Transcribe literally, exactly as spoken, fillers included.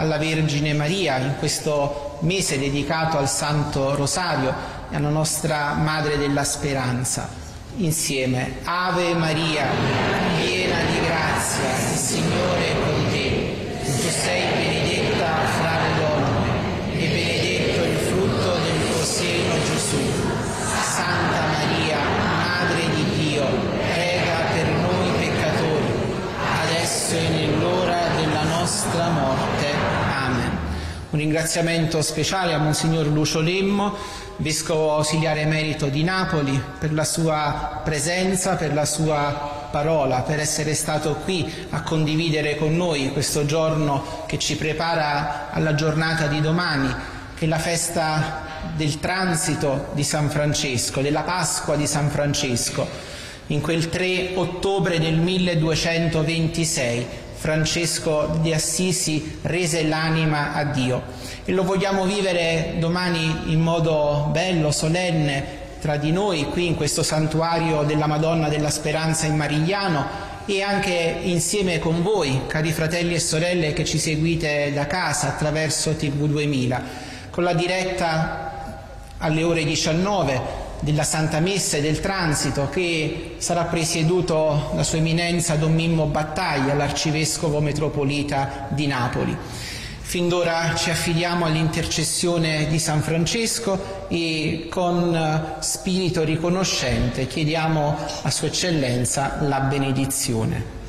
alla Vergine Maria in questo mese dedicato al Santo Rosario e alla nostra Madre della Speranza. Insieme, Ave Maria, piena di grazia, il Signore è con te. Tu sei benedetta fra le donne e benedetto il frutto del tuo seno, Gesù. Santa Maria, Madre di Dio, prega per noi peccatori, adesso e nell'ora della nostra morte. Amen. Un ringraziamento speciale a Monsignor Lucio Lemmo, Vescovo Ausiliare Emerito di Napoli, per la sua presenza, per la sua parola, per essere stato qui a condividere con noi questo giorno che ci prepara alla giornata di domani, che è la festa del transito di San Francesco, della Pasqua di San Francesco. In quel tre ottobre del milleduecentoventisei Francesco di Assisi rese l'anima a Dio e lo vogliamo vivere domani in modo bello, solenne, tra di noi, qui in questo santuario della Madonna della Speranza in Marigliano e anche insieme con voi, cari fratelli e sorelle che ci seguite da casa attraverso T V duemila, con la diretta alle ore diciannove della Santa Messa e del Transito, che sarà presieduto da Sua Eminenza Don Mimmo Battaglia, l'Arcivescovo Metropolita di Napoli. Fin d'ora ci affidiamo all'intercessione di San Francesco e con spirito riconoscente chiediamo a Sua Eccellenza la benedizione.